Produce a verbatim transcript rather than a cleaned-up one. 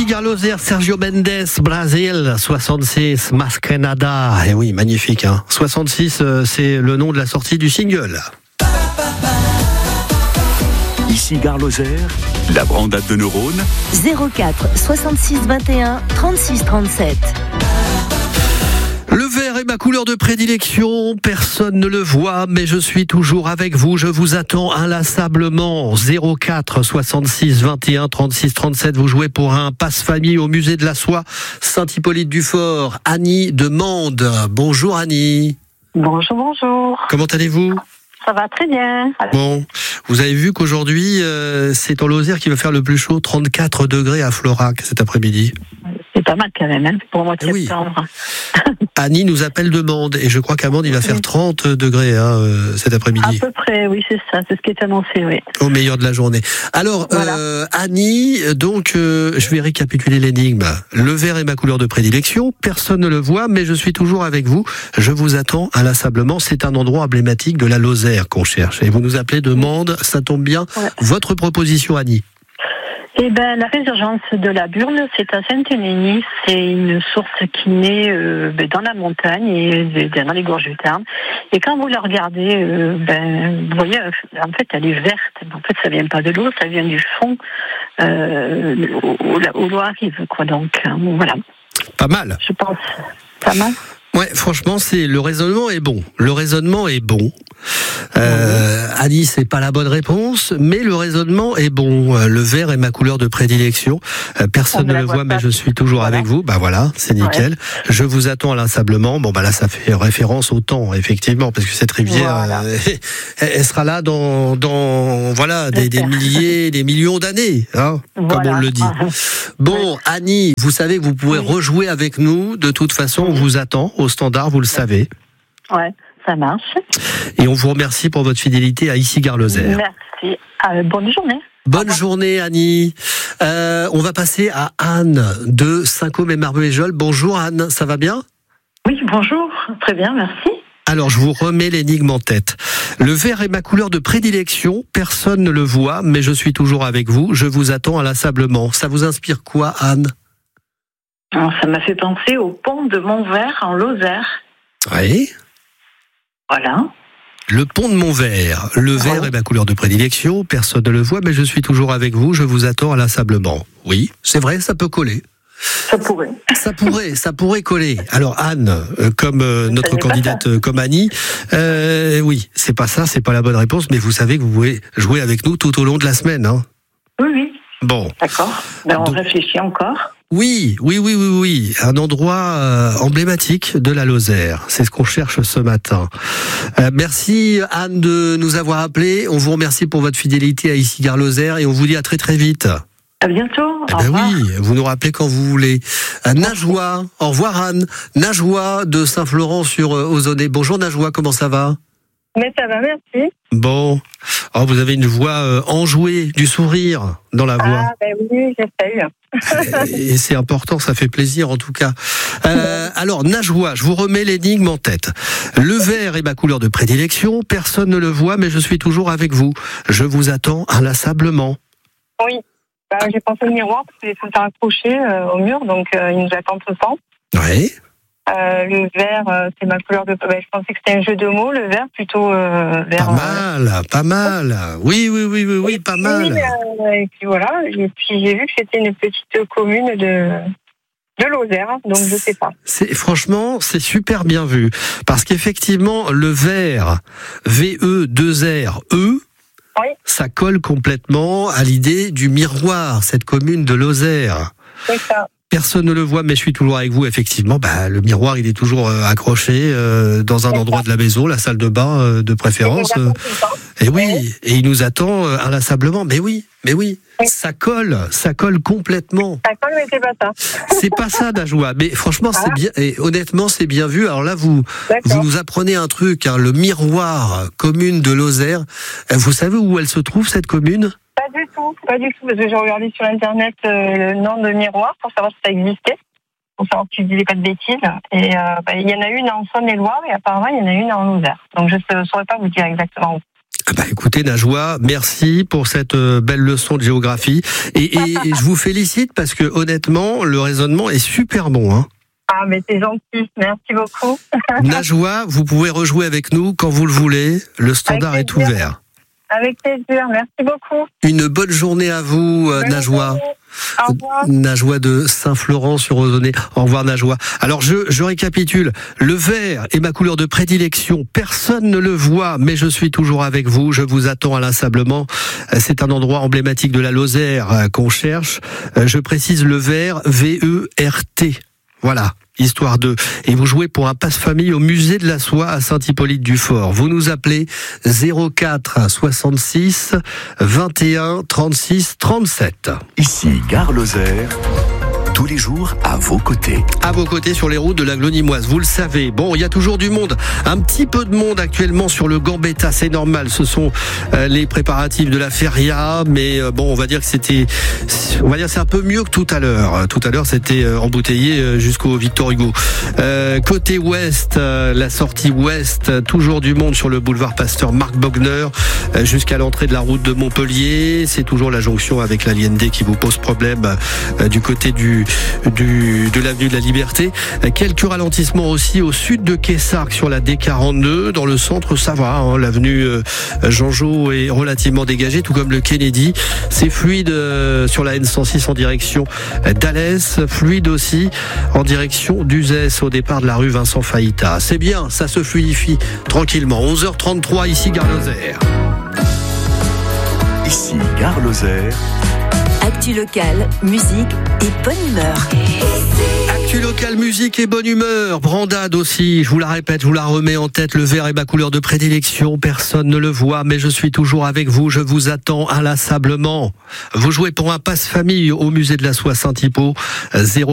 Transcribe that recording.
Ici Gare Lozère, Sergio Mendes, Brasil, soixante-six, Masquenada. Et oui, magnifique, hein. soixante-six, euh, c'est le nom de la sortie du single. Ici Gare Lozère, la brandade de neurones. zéro quatre soixante-six vingt et un trente-six trente-sept. Le vert est ma couleur de prédilection, personne ne le voit, mais je suis toujours avec vous, je vous attends inlassablement. zéro quatre soixante-six vingt et un trente-six trente-sept, vous jouez pour un passe-famille au musée de la soie Saint-Hippolyte-du-Fort. Annie de Mende. Bonjour Annie. Bonjour, bonjour. Comment allez-vous ? Ça va très bien. Bon, vous avez vu qu'aujourd'hui, euh, c'est en Lozère qui va faire le plus chaud, trente-quatre degrés à Florac cet après-midi. C'est pas mal quand même, hein, pour le mois de Eh oui. septembre. Annie nous appelle de Mende, et je crois qu'à Mende, il va faire trente degrés hein, euh, cet après-midi. À peu près, oui, c'est ça, c'est ce qui est annoncé, oui. Au meilleur de la journée. Alors, Voilà. euh, Annie, donc, euh, je vais récapituler l'énigme. Le vert est ma couleur de prédilection, personne ne le voit, mais je suis toujours avec vous. Je vous attends inlassablement. C'est un endroit emblématique de la Lozère qu'on cherche. Et vous nous appelez de Mende, ça tombe bien. Ouais. Votre proposition, Annie ? Eh ben, la résurgence de la Burle, c'est à Sainte-Nénie. C'est une source qui naît euh, ben, dans la montagne et euh, dans les gorges du Tarn. Et quand vous la regardez, euh, ben, vous voyez, en fait, elle est verte. En fait, ça vient pas de l'eau, ça vient du fond euh, au, au, au rive, quoi. Donc, euh, voilà. Pas mal. Je pense. Pas mal. Ouais, franchement, c'est le raisonnement est bon. Le raisonnement est bon. Euh, Annie, c'est pas la bonne réponse, mais le raisonnement est bon. Euh, Le vert est ma couleur de prédilection. Euh, personne ne le voit, mais je suis toujours voilà. avec vous. Bah voilà, c'est nickel. Ouais. Je vous attends inlassablement. Bon bah là, ça fait référence au temps, effectivement, parce que cette rivière, voilà. euh, elle sera là dans, dans voilà, des, des milliers, des millions d'années, hein, voilà. comme on le dit. Bon, Annie, vous savez que vous pouvez oui. rejouer avec nous. De toute façon, on vous attend au standard, vous le savez. Ouais. Ça marche. Et on vous remercie pour votre fidélité à Ici Gare Lozère. Merci. Euh, bonne journée. Bonne journée, Annie. Euh, on va passer à Anne de Saint-Côme et Marvejols. Bonjour Anne, ça va bien ? Oui, bonjour. Très bien, merci. Alors, je vous remets l'énigme en tête. Le vert est ma couleur de prédilection. Personne ne le voit, mais je suis toujours avec vous. Je vous attends inlassablement. Ça vous inspire quoi, Anne ? Alors, ça m'a fait penser au pont de Montvert en Lozère. Oui. Voilà. Le pont de Montvert. Le vert oui. est ma couleur de prédilection. Personne ne le voit, mais je suis toujours avec vous. Je vous attends inlassablement. Oui, c'est vrai, ça peut coller. Ça pourrait. Ça pourrait, ça pourrait coller. Alors Anne, euh, comme euh, notre candidate, euh, comme Annie, euh, oui, c'est pas ça, c'est pas la bonne réponse, mais vous savez que vous pouvez jouer avec nous tout au long de la semaine. Hein. Oui, oui. Bon. D'accord. Ben, on Donc, réfléchit encore. Oui, oui, oui, oui, oui. Un endroit euh, emblématique de la Lozère. C'est ce qu'on cherche ce matin. Euh, merci Anne de nous avoir appelés. On vous remercie pour votre fidélité à Ici Gare Lozère et on vous dit à très très vite. À bientôt. Eh ben oui, vous nous rappelez quand vous voulez. Euh, Najwa, au revoir Anne. Najwa de Saint-Florent-sur-Ozonay. Bonjour Najwa, comment ça va ? Mais ça va, merci. Bon, oh, vous avez une voix euh, enjouée, du sourire dans la voix. Ah ben oui, j'essaye. Et c'est important, ça fait plaisir en tout cas. Euh, alors Najwa, je vous remets l'énigme en tête. Le vert est ma couleur de prédilection, personne ne le voit, mais je suis toujours avec vous. Je vous attends inlassablement. Oui, bah, j'ai pensé au miroir parce qu'il est tout le temps accroché euh, au mur, donc euh, il nous attend tout le temps. Oui. Euh, le vert, euh, c'est ma couleur de... Ben, je pensais que c'était un jeu de mots, le vert, plutôt euh, vert... Pas mal, euh... pas mal. Oui, oui, oui, oui, oui, pas puis, mal. Euh, et puis voilà, et puis j'ai vu que c'était une petite commune de... de Lozère, donc je sais pas. C'est, franchement, c'est super bien vu. Parce qu'effectivement, le vert, V E deux R E, oui. Ça colle complètement à l'idée du miroir, cette commune de Lozère. C'est ça. Personne ne le voit, mais je suis toujours avec vous. Effectivement, bah, le miroir, il est toujours euh, accroché euh, dans un endroit de la maison, la salle de bain euh, de préférence. Euh, et oui, et il nous attend euh, inlassablement. Mais oui, mais oui, oui, ça colle, ça colle complètement. Ça colle, mais c'est pas ça. C'est pas ça, Najwa. Mais franchement, ah. c'est bien. Et honnêtement, c'est bien vu. Alors là, vous, vous nous apprenez un truc. Hein, le miroir, commune de Lozère. Vous savez où elle se trouve cette commune ? Pas du tout, pas du tout, parce que j'ai regardé sur Internet euh, le nom de miroir pour savoir si ça existait, pour savoir si je disais pas de bêtises. Et euh, bah, il y en a une en Saône-et-Loire et apparemment il y en a une en Lozère. Donc je ne saurais pas vous dire exactement où. Bah écoutez Najwa, merci pour cette belle leçon de géographie et, et, et je vous félicite parce que honnêtement le raisonnement est super bon. Hein. Ah mais c'est gentil, merci beaucoup. Najwa, vous pouvez rejouer avec nous quand vous le voulez, le standard est ouvert. Avec plaisir, merci beaucoup. Une bonne journée à vous bonne Najwa. Journée. Au revoir. Najwa de Saint-Florent-sur-Ozonay. Au revoir Najwa. Alors je, je récapitule. Le vert est ma couleur de prédilection. Personne ne le voit, mais je suis toujours avec vous. Je vous attends inlassablement. C'est un endroit emblématique de la Lozère qu'on cherche. Je précise le vert, V E R T. Voilà. Histoire de. Et vous jouez pour un passe-famille au musée de la Soie à Saint-Hippolyte-du-Fort. Vous nous appelez zéro quatre soixante-six vingt et un trente-six trente-sept. Ici Gare Lozère. Tous les jours à vos côtés. À vos côtés sur les routes de la Glonimoise, vous le savez. Bon, il y a toujours du monde. Un petit peu de monde actuellement sur le Gambetta, c'est normal. Ce sont euh, les préparatifs de la feria, mais euh, bon, on va dire que c'était, on va dire c'est un peu mieux que tout à l'heure. Tout à l'heure, c'était euh, embouteillé euh, jusqu'au Victor Hugo. Euh, côté ouest, euh, la sortie ouest, euh, toujours du monde sur le boulevard Pasteur Marc Bogner euh, jusqu'à l'entrée de la route de Montpellier. C'est toujours la jonction avec la Liende qui vous pose problème euh, du côté du Du, de l'avenue de la Liberté. Quelques ralentissements aussi au sud de Quessargues sur la D quarante-deux. Dans le centre, ça va. Hein, l'avenue Jean-Jo est relativement dégagée, tout comme le Kennedy. C'est fluide euh, sur la N cent six en direction d'Alès. Fluide aussi en direction d'Uzès au départ de la rue Vincent Faïta. C'est bien, ça se fluidifie tranquillement. onze heures trente-trois, ici Gare Lozère. Ici Gare Lozère. Actu local, musique et bonne humeur. Actu local, musique et bonne humeur. Brandade aussi, je vous la répète, je vous la remets en tête. Le vert est ma couleur de prédilection. Personne ne le voit, mais je suis toujours avec vous. Je vous attends inlassablement. Vous jouez pour un passe-famille au musée de la Soie Saint-Hippo. zéro